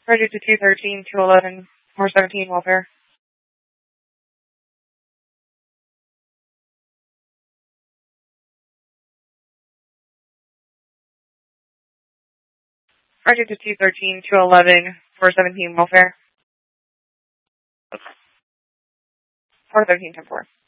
Roger to 213, 211, 417, welfare. Roger to 213, 211, 417, welfare. 413, 10-4.